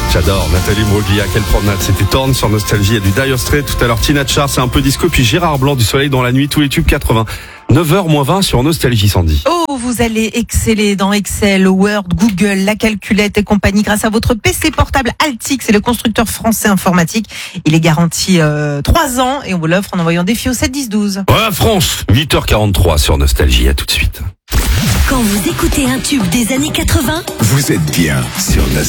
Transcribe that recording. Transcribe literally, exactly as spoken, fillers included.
J'adore Nathalie Broglia, quelle promenade. C'était Torn sur Nostalgie, il y a du Dire Straits tout à l'heure, Tina Charles, c'est un peu disco, puis Gérard Blanc du Soleil dans la nuit, tous les tubes quatre-vingts. neuf heures moins vingt sur Nostalgie, Sandy. Oh, vous allez exceller dans Excel, Word, Google, la calculette et compagnie grâce à votre P C portable Altix, c'est le constructeur français informatique. Il est garanti euh, trois ans et on vous l'offre en envoyant défi au sept dix douze. Ouais, France, huit heures quarante-trois sur Nostalgie, à tout de suite. Quand vous écoutez un tube des années quatre-vingts, Vous êtes bien sur Nostalgie.